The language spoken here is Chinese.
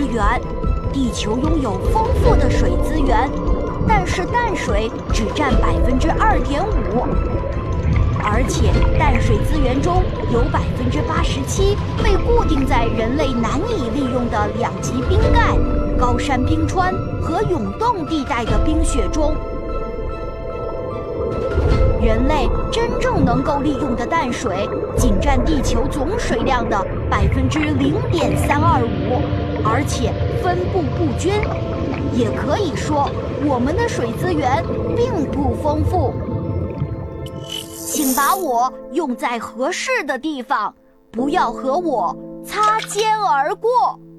之源。地球拥有丰富的水资源，但是淡水只占2.5%，而且淡水资源中有87%被固定在人类难以利用的两极冰盖、高山冰川和永冻地带的冰雪中。人类真正能够利用的淡水仅占地球总水量的0.325%，而且分布不均。也可以说，我们的水资源并不丰富。请把我用在合适的地方，不要和我擦肩而过。